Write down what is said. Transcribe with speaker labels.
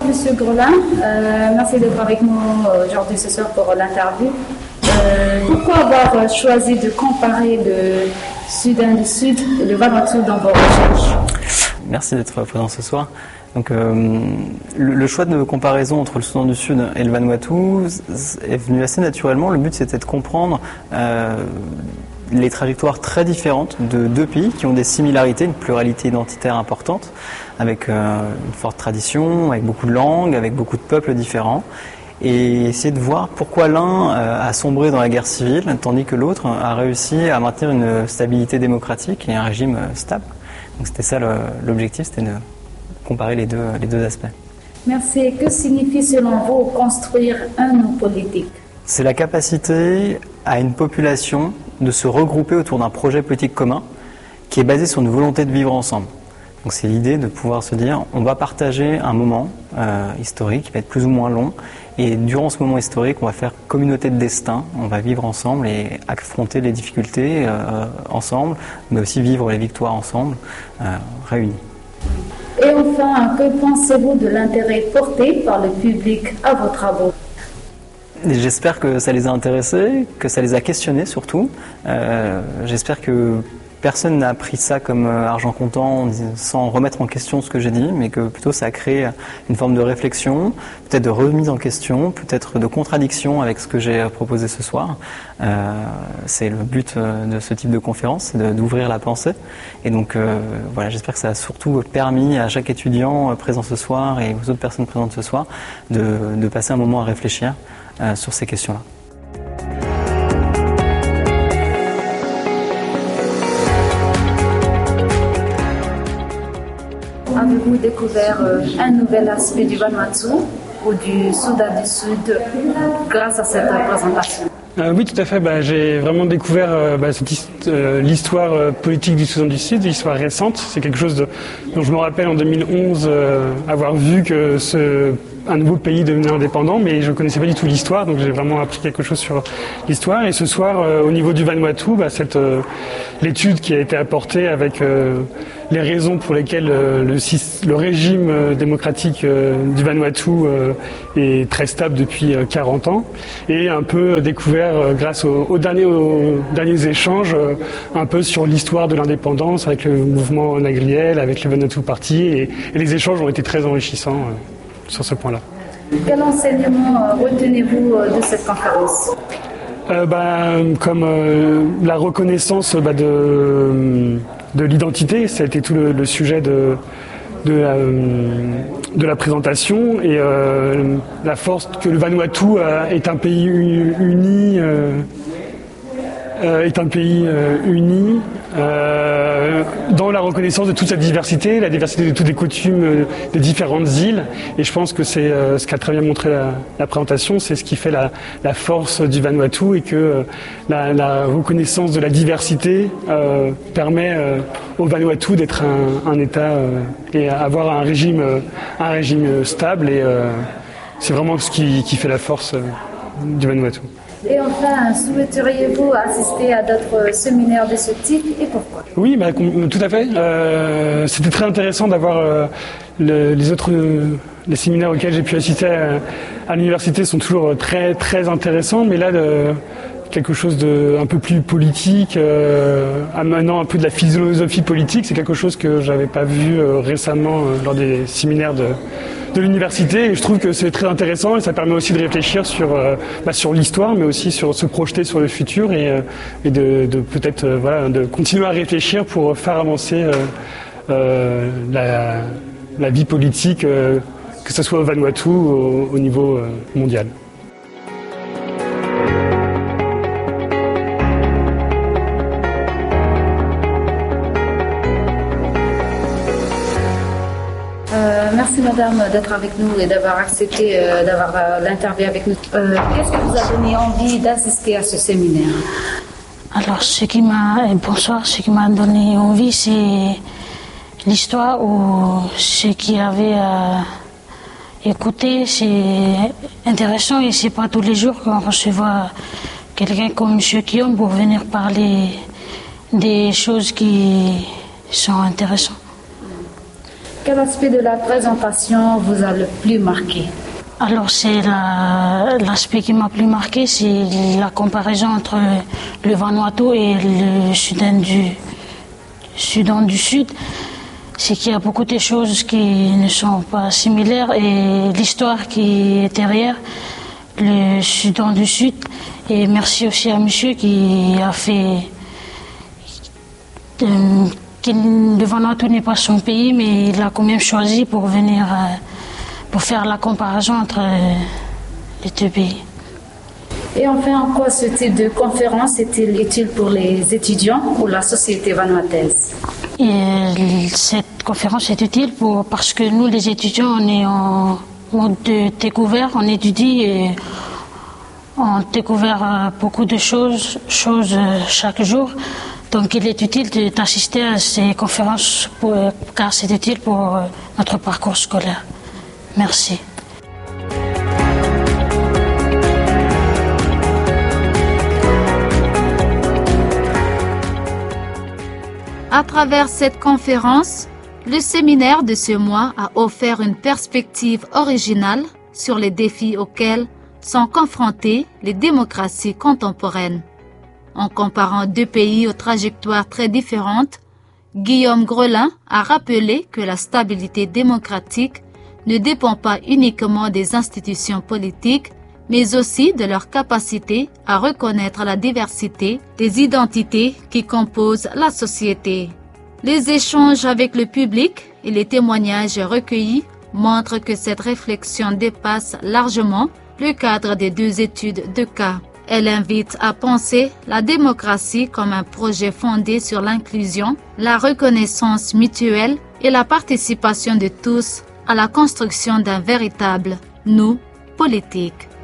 Speaker 1: Monsieur Grelin. Merci d'être avec nous aujourd'hui ce soir pour l'interview. Pourquoi avoir choisi de comparer le Soudan du Sud et le Vanuatu dans vos recherches?
Speaker 2: Merci d'être présent ce soir. Donc, le choix de comparaison entre le Soudan du Sud et le Vanuatu est venu assez naturellement. Le but, c'était de comprendre les trajectoires très différentes de deux pays qui ont des similarités, une pluralité identitaire importante, avec une forte tradition, avec beaucoup de langues, avec beaucoup de peuples différents, et essayer de voir pourquoi l'un a sombré dans la guerre civile, tandis que l'autre a réussi à maintenir une stabilité démocratique et un régime stable. Donc c'était ça l'objectif, c'était de comparer les deux aspects.
Speaker 1: Merci. Que signifie selon vous construire un homme politique?
Speaker 2: C'est la capacité à une population de se regrouper autour d'un projet politique commun qui est basé sur une volonté de vivre ensemble. Donc c'est l'idée de pouvoir se dire on va partager un moment historique qui va être plus ou moins long, et durant ce moment historique on va faire communauté de destin, on va vivre ensemble et affronter les difficultés ensemble, mais aussi vivre les victoires ensemble, réunis.
Speaker 1: Et enfin, que pensez-vous de l'intérêt porté par le public à vos travaux?
Speaker 2: J'espère que ça les a intéressés, que ça les a questionnés surtout. J'espère que personne n'a pris ça comme argent comptant sans remettre en question ce que j'ai dit, mais que plutôt ça a créé une forme de réflexion, peut-être de remise en question, peut-être de contradiction avec ce que j'ai proposé ce soir. C'est le but de ce type de conférence, c'est d'ouvrir la pensée. Et donc voilà, j'espère que ça a surtout permis à chaque étudiant présent ce soir et aux autres personnes présentes ce soir de passer un moment à réfléchir sur ces questions-là.
Speaker 1: Avez-vous découvert un nouvel aspect du Vanuatu ou du Soudan du Sud grâce à cette présentation?
Speaker 3: Oui, tout à fait. J'ai vraiment découvert l'histoire politique du Soudan du Sud, l'histoire récente. C'est quelque chose dont je me rappelle en 2011 avoir vu que un nouveau pays devenait indépendant, mais je ne connaissais pas du tout l'histoire, donc j'ai vraiment appris quelque chose sur l'histoire. Et ce soir, au niveau du Vanuatu, l'étude qui a été apportée avec les raisons pour lesquelles le régime démocratique du Vanuatu est très stable depuis 40 ans, et un peu découvert grâce aux derniers échanges un peu sur l'histoire de l'indépendance avec le mouvement Nagriel, avec le Vanuatu Party, et les échanges ont été très enrichissants sur ce point-là.
Speaker 1: Quel enseignement retenez-vous de cette conférence?
Speaker 3: Comme la reconnaissance de l'identité, ça a été tout le sujet de la présentation, et la force que le Vanuatu est un pays uni, dans la reconnaissance de toute cette diversité, la diversité de toutes les coutumes des différentes îles. Et je pense que c'est ce qu'a très bien montré la présentation, c'est ce qui fait la force du Vanuatu, et que la reconnaissance de la diversité permet au Vanuatu d'être un État et avoir un régime stable, et c'est vraiment ce qui fait la force du Vanuatu.
Speaker 1: Et enfin, souhaiteriez-vous assister à d'autres séminaires de ce type, et pourquoi?
Speaker 3: Oui, tout à fait. C'était très intéressant d'avoir les séminaires auxquels j'ai pu assister à l'université sont toujours très très intéressants, mais là quelque chose de un peu plus politique, amenant un peu de la philosophie politique, c'est quelque chose que j'avais pas vu récemment lors des séminaires de l'université, et je trouve que c'est très intéressant, et ça permet aussi de réfléchir sur l'histoire, mais aussi sur se projeter sur le futur, et de peut-être de continuer à réfléchir pour faire avancer la vie politique, que ce soit au Vanuatu ou au niveau mondial.
Speaker 1: Merci madame d'être avec nous et d'avoir accepté d'avoir l'interview avec nous. Qu'est-ce qui vous a donné envie d'assister à ce séminaire?
Speaker 4: Alors bonsoir, ce qui m'a donné envie, c'est l'histoire, ou ce qui avait écouté, c'est intéressant, et c'est pas tous les jours qu'on reçoit quelqu'un comme M. Guillaume pour venir parler des choses qui sont intéressantes.
Speaker 1: Quel aspect de la présentation vous a le plus marqué?
Speaker 4: Alors c'est l'aspect qui m'a plus marqué, c'est la comparaison entre le Vanuatu et le Soudan du Sud. C'est qu'il y a beaucoup de choses qui ne sont pas similaires et l'histoire qui est derrière le Soudan du Sud. Et merci aussi à monsieur qui a fait que le Vanuatu n'est pas son pays, mais il a quand même choisi pour venir pour faire la comparaison entre les deux pays.
Speaker 1: Et enfin, en quoi ce type de conférence est-il utile pour les étudiants ou la société vanuataise?
Speaker 4: Et cette conférence est utile parce que nous, les étudiants, on est en mode de découverte, on étudie et on découvre beaucoup de choses chaque jour. Donc il est utile d'assister à ces conférences car c'est utile pour notre parcours scolaire. Merci.
Speaker 5: À travers cette conférence, le séminaire de ce mois a offert une perspective originale sur les défis auxquels sont confrontées les démocraties contemporaines. En comparant deux pays aux trajectoires très différentes, Guillaume Grelin a rappelé que la stabilité démocratique ne dépend pas uniquement des institutions politiques, mais aussi de leur capacité à reconnaître la diversité des identités qui composent la société. Les échanges avec le public et les témoignages recueillis montrent que cette réflexion dépasse largement le cadre des deux études de cas. Elle invite à penser la démocratie comme un projet fondé sur l'inclusion, la reconnaissance mutuelle et la participation de tous à la construction d'un véritable nous politique.